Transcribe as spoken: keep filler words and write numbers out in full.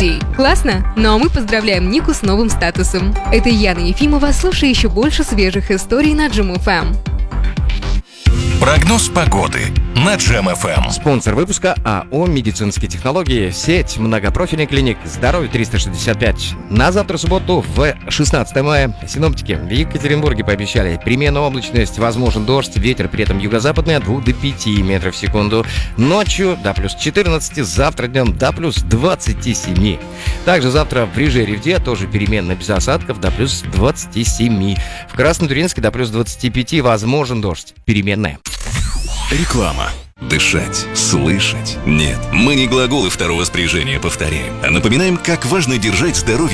друзей. Классно? Ну а мы поздравляем Нику с новым статусом. Это Яна Ефимова, слушай еще больше свежих историй на Джем эф эм. Прогноз погоды на Джем эф эм. Спонсор выпуска АО «Медицинские технологии», сеть многопрофильных клиник «Здоровье триста шестьдесят пять». На завтра, субботу, в шестнадцатое мая, синоптики в Екатеринбурге пообещали переменную облачность, возможен дождь, ветер при этом юго-западный от двух до пяти метров в секунду. Ночью до плюс четырнадцати, завтра днем до плюс двадцати семи. Также завтра в Реже и Ревде тоже переменно без осадков до плюс двадцати семи. В Краснотурьинске до плюс двадцати пяти возможен дождь, переменная. Реклама. Дышать, слышать. Нет, мы не глаголы второго спряжения повторяем, а напоминаем, как важно держать здоровье